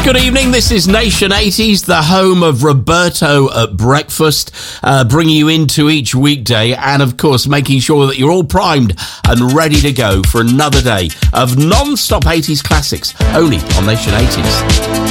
Good evening, this is Nation 80s, the home of Roberto at breakfast, bringing you into each weekday and, of course, making sure that you're all primed and ready to go for another day of non-stop 80s classics, only on Nation 80s.